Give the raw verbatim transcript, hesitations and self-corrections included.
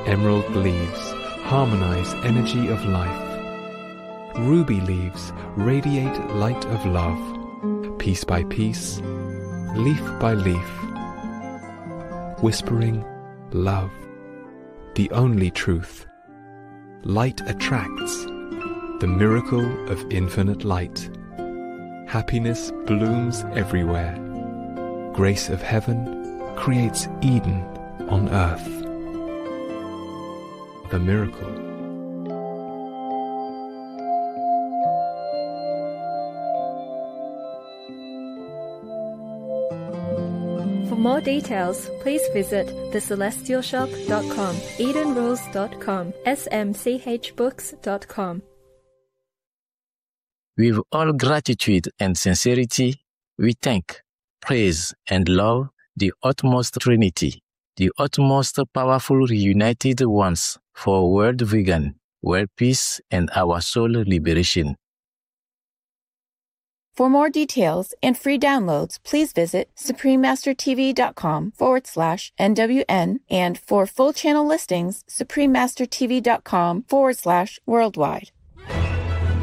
Emerald leaves harmonize energy of life. Ruby leaves radiate light of love. Piece by piece, leaf by leaf, whispering love, the only truth. Light attracts, the miracle of infinite light. Happiness blooms everywhere. Grace of heaven creates Eden on earth. The miracle. For more details, please visit the celestial shop dot com, eden rules dot com, s m c h books dot com. With all gratitude and sincerity, we thank, praise, and love the utmost Trinity, the utmost powerful reunited ones for world vegan, world peace, and our soul liberation. For more details and free downloads, please visit suprememastertv.com forward slash NWN, and for full channel listings, suprememastertv.com forward slash worldwide.